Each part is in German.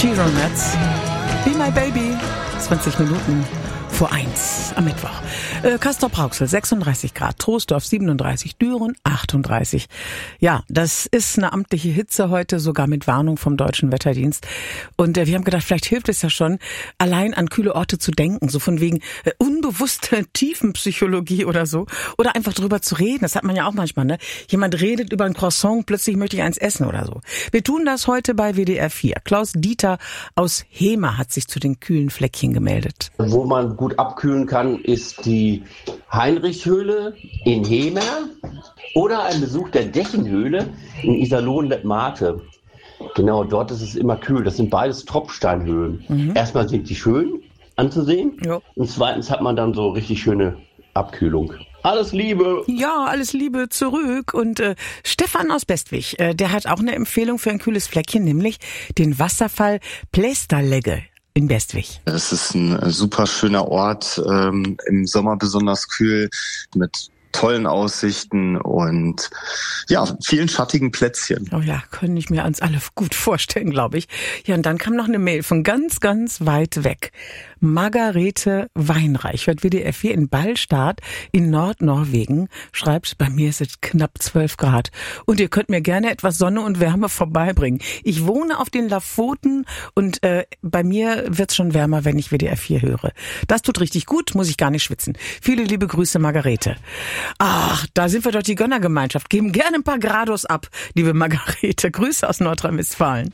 Chironets. Be My Baby. 20 Minuten vor 1 am Mittwoch. Castrop-Rauxel 36 Grad, Troisdorf 37, Düren 38. Ja, das ist eine amtliche Hitze heute, sogar mit Warnung vom Deutschen Wetterdienst. Und wir haben gedacht, vielleicht hilft es ja schon, allein an kühle Orte zu denken, so von wegen unbewusste Tiefenpsychologie oder so. Oder einfach drüber zu reden, das hat man ja auch manchmal, ne? Jemand redet über ein Croissant, plötzlich möchte ich eins essen oder so. Wir tun das heute bei WDR 4. Klaus Dieter aus Hemer hat sich zu den kühlen Fleckchen gemeldet. Wo man gut abkühlen kann, ist die Heinrichhöhle in Hemer oder ein Besuch der Dechenhöhle in Iserlohn-Letmate. Genau, dort ist es immer kühl. Das sind beides Tropfsteinhöhlen. Erstmal sind die schön anzusehen, und zweitens hat man dann so richtig schöne Abkühlung. Alles Liebe! Ja, alles Liebe zurück. Und Stefan aus Bestwig, der hat auch eine Empfehlung für ein kühles Fleckchen, nämlich den Wasserfall Plästerlegge in Bestwig. Das ist ein super schöner Ort, im Sommer besonders kühl, mit tollen Aussichten und ja, vielen schattigen Plätzchen. Oh ja, können ich mir uns alle gut vorstellen, glaube ich. Ja, und dann kam noch eine Mail von ganz, ganz weit weg. Margarete Weinreich hört WDR 4 in Ballstadt in Nordnorwegen, schreibt, bei mir ist es knapp 12 Grad und ihr könnt mir gerne etwas Sonne und Wärme vorbeibringen. Ich wohne auf den Lofoten und bei mir wird's schon wärmer, wenn ich WDR 4 höre. Das tut richtig gut, muss ich gar nicht schwitzen. Viele liebe Grüße, Margarete. Ach, da sind wir doch die Gönnergemeinschaft. Geben gerne ein paar Grados ab, liebe Margarete. Grüße aus Nordrhein-Westfalen.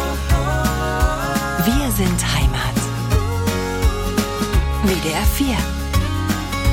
Wir sind Heimat. WDR 4